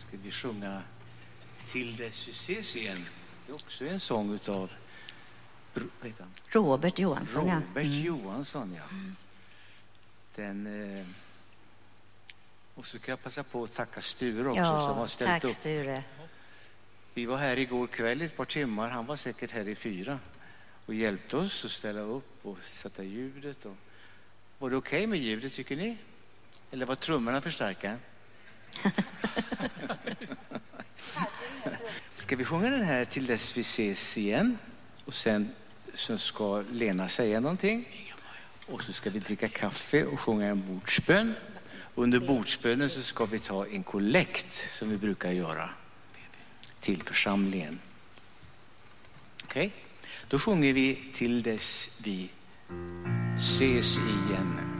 ska vi sjunga Till dess vi ses igen. Det är också en sång utav Robert Johansson. Johansson, ja. Den, och så kan jag passa på att tacka Sture också som har ställt tack, upp. Sture. Vi var här igår kväll ett par timmar. Han var säkert här i 4 och hjälpte oss att ställa upp och sätta ljudet. Och var det okej med ljudet, tycker ni? Eller var trummorna för starka? Ska vi sjunga den här Till dess vi ses igen? Och sen så ska Lena säga någonting. Och så ska vi dricka kaffe och sjunga en bordsbön. Under bordsbönen så ska vi ta en kollekt som vi brukar göra till församlingen. Okej? Då sjunger vi Till dess vi ses igen.